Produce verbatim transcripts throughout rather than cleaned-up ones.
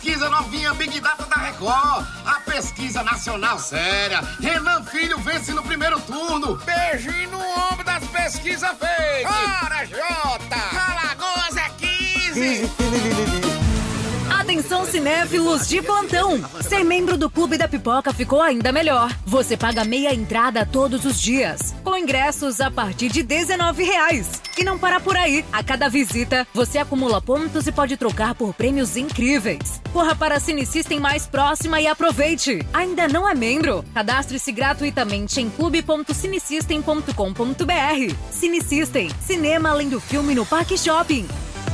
Pesquisa novinha Big Data da Record. A pesquisa nacional séria. Renan Filho vence no primeiro turno. Beijinho no ombro das pesquisas fake. Ora, Jota. Alagoas é quinze. Atenção, cinéfilos de plantão! Ser membro do Clube da Pipoca ficou ainda melhor. Você paga meia entrada todos os dias, com ingressos a partir de dezenove reais. E não para por aí. A cada visita, você acumula pontos e pode trocar por prêmios incríveis. Corra para a Cinesystem mais próxima e aproveite. Ainda não é membro? Cadastre-se gratuitamente em clube ponto cinesystem ponto com ponto br. Cinesystem, cinema além do filme no Parque Shopping.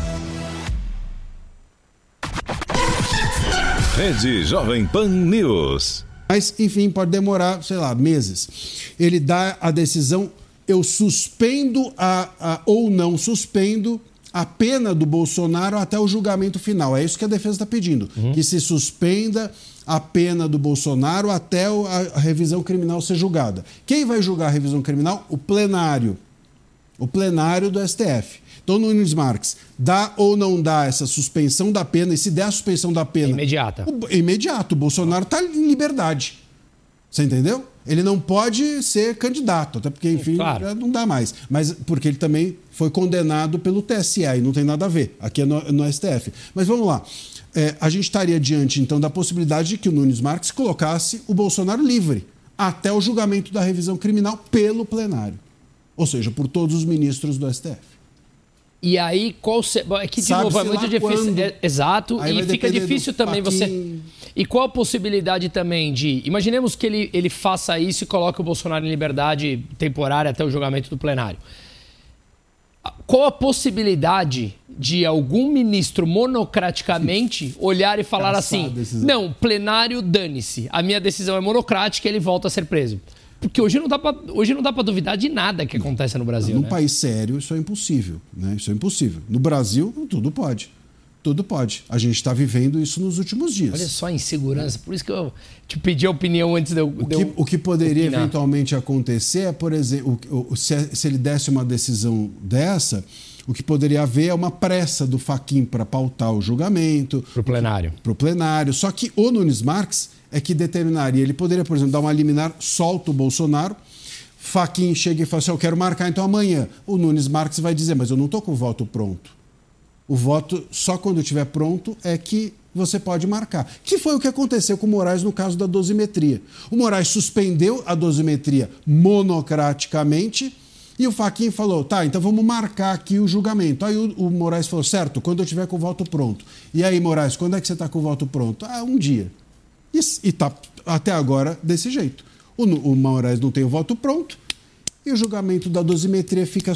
Rede Jovem Pan News. Mas, enfim, pode demorar, sei lá, meses. Ele dá a decisão, eu suspendo a, a, ou não suspendo a pena do Bolsonaro até o julgamento final. É isso que a defesa está pedindo, uhum. que se suspenda a pena do Bolsonaro até a, a revisão criminal ser julgada. Quem vai julgar a revisão criminal? O plenário. O plenário do S T F. Então, Nunes Marques, dá ou não dá essa suspensão da pena? E se der a suspensão da pena... Imediata. O, imediato. O Bolsonaro está em liberdade. Você entendeu? Ele não pode ser candidato, até porque, enfim, claro. não dá mais. Mas porque ele também foi condenado pelo T S E e não tem nada a ver. Aqui é no, no S T F. Mas vamos lá. É, a gente estaria diante, então, da possibilidade de que o Nunes Marques colocasse o Bolsonaro livre até o julgamento da revisão criminal pelo plenário. Ou seja, por todos os ministros do S T F. E aí, qual se... é que de Sabe novo é muito difícil. É, exato, aí e fica difícil também você. E qual a possibilidade também de. Imaginemos que ele, ele faça isso e coloque o Bolsonaro em liberdade temporária até o julgamento do plenário. Qual a possibilidade de algum ministro monocraticamente olhar e falar assim: não, plenário, dane-se, a minha decisão é monocrática e ele volta a ser preso? Porque hoje não dá pra, hoje não dá para duvidar de nada que acontece no Brasil. Num né? país sério, isso é impossível. Né? Isso é impossível. No Brasil, tudo pode. Tudo pode. A gente está vivendo isso nos últimos dias. Olha só a insegurança. Por isso que eu te pedi a opinião antes de eu... O que, o que poderia opinar. eventualmente acontecer é, por exemplo, o, o, se, se ele desse uma decisão dessa, o que poderia haver é uma pressa do Fachin para pautar o julgamento. Para o plenário. Para o plenário. Só que o Nunes Marques é que determinaria. Ele poderia, por exemplo, dar uma liminar, solta o Bolsonaro, Fachin chega e fala assim, eu quero marcar então amanhã. O Nunes Marques vai dizer, mas eu não estou com o voto pronto. O voto, só quando estiver pronto, é que você pode marcar. Que foi o que aconteceu com o Moraes no caso da dosimetria. O Moraes suspendeu a dosimetria monocraticamente e o Fachin falou, tá, então vamos marcar aqui o julgamento. Aí o, o Moraes falou, certo, quando eu estiver com o voto pronto. E aí, Moraes, quando é que você está com o voto pronto? Ah, um dia. E está até agora desse jeito. O, o Moraes não tem o voto pronto e o julgamento da dosimetria fica